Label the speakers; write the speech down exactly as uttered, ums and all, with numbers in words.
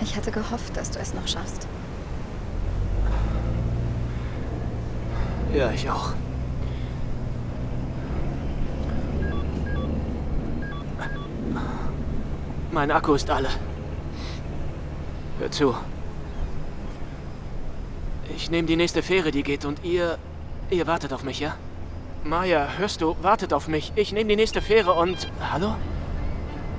Speaker 1: Ich hatte gehofft, dass du es noch schaffst.
Speaker 2: Ja, ich auch. Mein Akku ist alle. Hör zu. Ich nehme die nächste Fähre, die geht, und ihr... Ihr wartet auf mich, ja? Maya, hörst du? Wartet auf mich. Ich nehme die nächste Fähre und... Hallo?